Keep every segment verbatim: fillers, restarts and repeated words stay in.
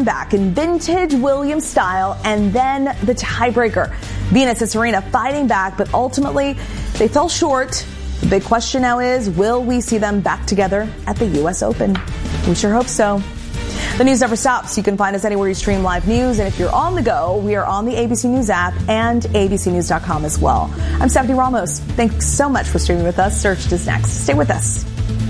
back in vintage Williams style, and then the tiebreaker. Venus and Serena fighting back, but ultimately they fell short. The big question now is, will we see them back together at the U S Open? We sure hope so. The news never stops. You can find us anywhere you stream live news. And if you're on the go, we are on the A B C News app and A B C news dot com as well. I'm Stephanie Ramos. Thanks so much for streaming with us. Searched is next. Stay with us.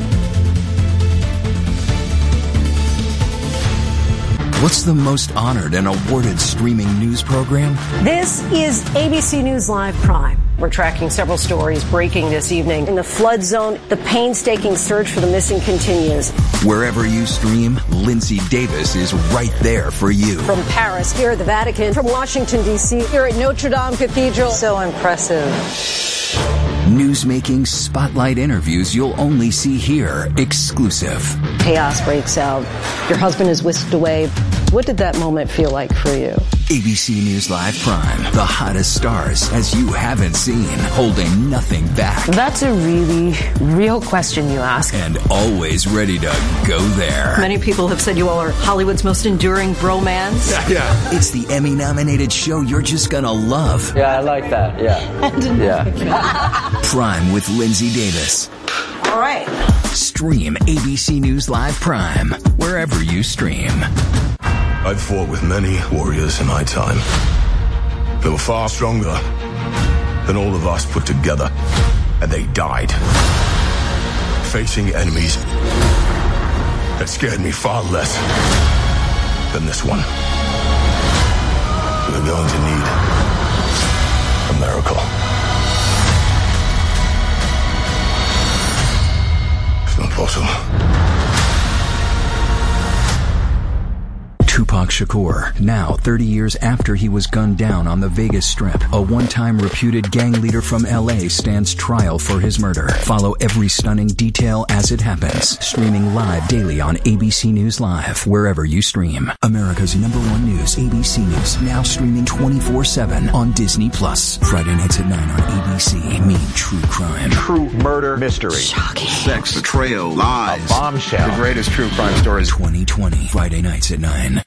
What's the most honored and awarded streaming news program? This is A B C News Live Prime. We're tracking several stories breaking this evening. In the flood zone, the painstaking search for the missing continues. Wherever you stream, Lindsay Davis is right there for you. From Paris, here at the Vatican, from Washington, D C, here at Notre Dame Cathedral. So impressive. Newsmaking spotlight interviews you'll only see here, exclusive. Chaos breaks out. Your husband is whisked away. What did that moment feel like for you? A B C News Live Prime, the hottest stars as you haven't seen, holding nothing back. That's a really real question you ask. And always ready to go there. Many people have said you all are Hollywood's most enduring bromance. Yeah, yeah. It's the Emmy-nominated show you're just gonna love. Yeah, I like that, yeah. Yeah. Prime with Lindsay Davis. All right. Stream A B C News Live Prime, wherever you stream. I've fought with many warriors in my time. They were far stronger than all of us put together, and they died facing enemies that scared me far less than this one. We're going to need a miracle. It's not possible. Tupac Shakur, now thirty years after he was gunned down on the Vegas Strip, a one-time reputed gang leader from L A stands trial for his murder. Follow every stunning detail as it happens. Streaming live daily on A B C News Live, wherever you stream. America's number one news, A B C News, now streaming twenty-four seven on Disney Plus. Friday nights at nine on A B C. Mean true crime. True murder mystery. Shocking. Sex, betrayal, lies. A bombshell. The greatest true crime stories. twenty twenty. Friday nights at nine.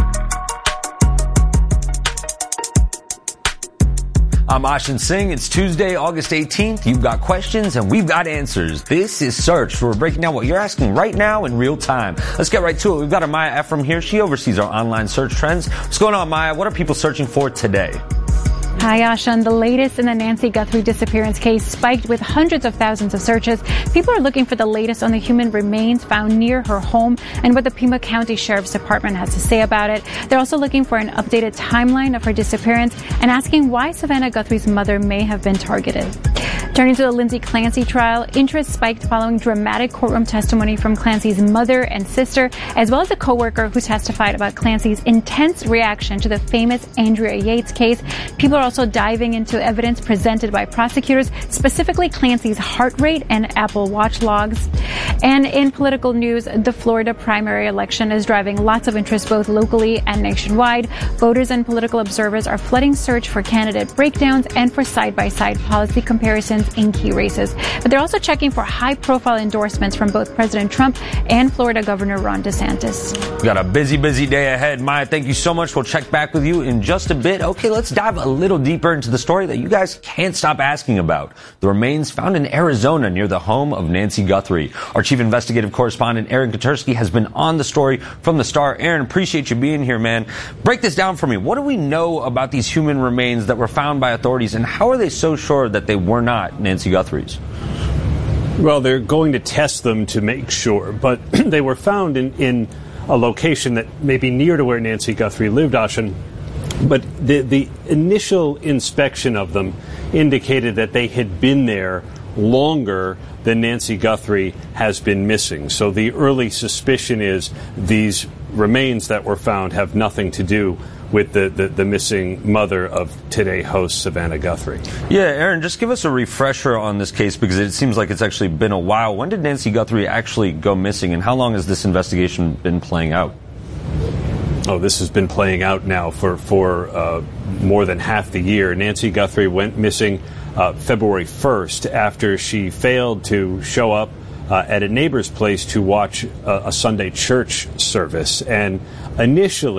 I'm Ashin Singh. It's Tuesday, August eighteenth. You've got questions and we've got answers. This is Search, where we're breaking down what you're asking right now in real time. Let's get right to it. We've got Amaya Ephraim here. She oversees our online search trends. What's going on, Maya? What are people searching for today? Hi, Ashan. The latest in the Nancy Guthrie disappearance case spiked with hundreds of thousands of searches. People are looking for the latest on the human remains found near her home and what the Pima County Sheriff's Department has to say about it. They're also looking for an updated timeline of her disappearance and asking why Savannah Guthrie's mother may have been targeted. Turning to the Lindsay Clancy trial, interest spiked following dramatic courtroom testimony from Clancy's mother and sister, as well as a coworker who testified about Clancy's intense reaction to the famous Andrea Yates case. People are also diving into evidence presented by prosecutors, specifically Clancy's heart rate and Apple Watch logs. And in political news, the Florida primary election is driving lots of interest both locally and nationwide. Voters and political observers are flooding search for candidate breakdowns and for side-by-side policy comparisons in key races. But they're also checking for high-profile endorsements from both President Trump and Florida Governor Ron DeSantis. We got a busy, busy day ahead. Maya, thank you so much. We'll check back with you in just a bit. Okay, let's dive a little deeper into the story that you guys can't stop asking about. The remains found in Arizona near the home of Nancy Guthrie. Our chief investigative correspondent, Aaron Katersky, has been on the story from the Star. Aaron, appreciate you being here, man. Break this down for me. What do we know about these human remains that were found by authorities, and how are they so sure that they were not Nancy Guthrie's? Well, they're going to test them to make sure, but they were found in, in a location that may be near to where Nancy Guthrie lived, Ashan. But the, the initial inspection of them indicated that they had been there longer than Nancy Guthrie has been missing. So the early suspicion is these remains that were found have nothing to do with the, the, the missing mother of Today host Savannah Guthrie. Yeah, Aaron, just give us a refresher on this case, because it seems like it's actually been a while. When did Nancy Guthrie actually go missing, and how long has this investigation been playing out? Oh, this has been playing out now for, for uh, more than half the year. Nancy Guthrie went missing uh, February first after she failed to show up uh, at a neighbor's place to watch a, a Sunday church service. And initially,